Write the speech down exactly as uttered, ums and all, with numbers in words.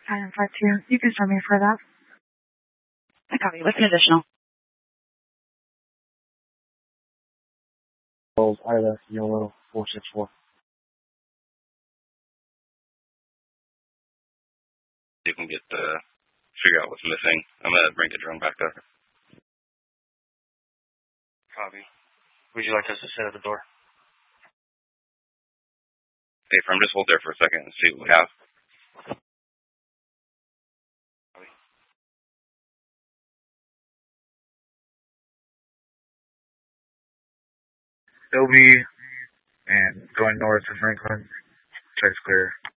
Item five two. You can start me for that. I copy. What's an additional? Ida, Yellow, four six four. You can get, uh, figure out what's missing. I'm gonna bring the drone back up. Copy. Would you like us to sit at the door? Hey, From, just hold there for a second and see what we have. Copy. Dobie and going north to Franklin. Check's clear.